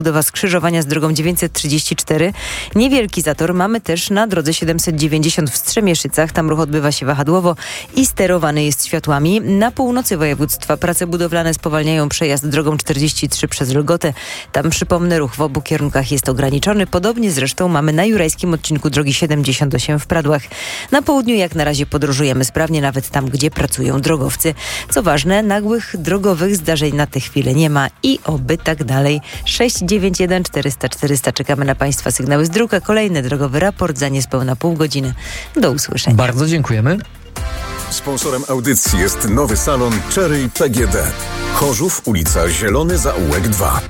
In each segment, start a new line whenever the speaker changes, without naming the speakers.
Budowa skrzyżowania z drogą 934. Niewielki zator mamy też na drodze 790 w Strzemieszycach. Tam ruch odbywa się wahadłowo i sterowany jest światłami. Na północy województwa prace budowlane spowalniają przejazd drogą 43 przez Lgotę. Tam, przypomnę, ruch w obu kierunkach jest ograniczony. Podobnie zresztą mamy na jurajskim odcinku drogi 78 w Pradłach. Na południu jak na razie podróżujemy sprawnie, nawet tam, gdzie pracują drogowcy. Co ważne, nagłych drogowych zdarzeń na tę chwilę nie ma i oby tak dalej. 691 400 400. Czekamy na Państwa sygnały z dróg, a kolejny drogowy raport za niespełna pół godziny. Do usłyszenia.
Bardzo dziękujemy.
Sponsorem audycji jest nowy salon Cherry PGD. Chorzów, ulica Zielony Zaułek 2.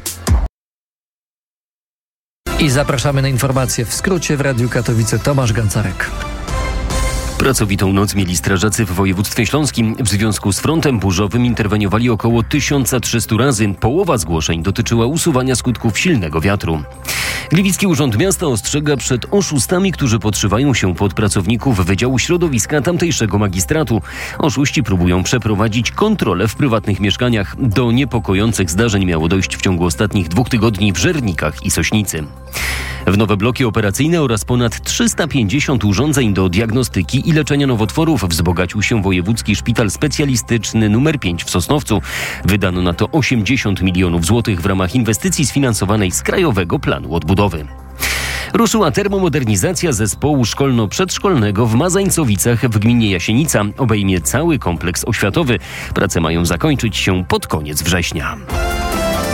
I zapraszamy na informacje w skrócie w Radiu Katowice. Tomasz Gancarek.
Pracowitą noc mieli strażacy w województwie śląskim. W związku z frontem burzowym interweniowali około 1300 razy. Połowa zgłoszeń dotyczyła usuwania skutków silnego wiatru. Gliwicki Urząd Miasta ostrzega przed oszustami, którzy podszywają się pod pracowników Wydziału Środowiska tamtejszego magistratu. Oszuści próbują przeprowadzić kontrolę w prywatnych mieszkaniach. Do niepokojących zdarzeń miało dojść w ciągu ostatnich 2 tygodni w Żernikach i Sośnicy. W nowe bloki operacyjne oraz ponad 350 urządzeń do diagnostyki i leczenia nowotworów wzbogacił się Wojewódzki Szpital Specjalistyczny nr 5 w Sosnowcu. Wydano na to 80 milionów złotych w ramach inwestycji sfinansowanej z Krajowego Planu Odbudowy. Ruszyła termomodernizacja zespołu szkolno-przedszkolnego w Mazańcowicach w gminie Jasienica. Obejmie cały kompleks oświatowy. Prace mają zakończyć się pod koniec września.